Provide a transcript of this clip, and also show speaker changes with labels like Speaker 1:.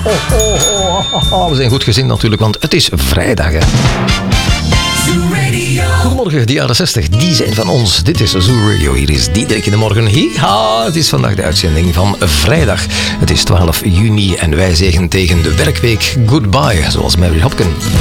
Speaker 1: We zijn goed gezind natuurlijk, want het is vrijdag. Hè. Goedemorgen, de jaren 60, die zijn van ons. Dit is Zoo Radio, hier is Diederik in de morgen. Hiha, het is vandaag de uitzending van vrijdag. Het is 12 juni en wij zeggen tegen de werkweek goodbye, zoals Mary Hopkin.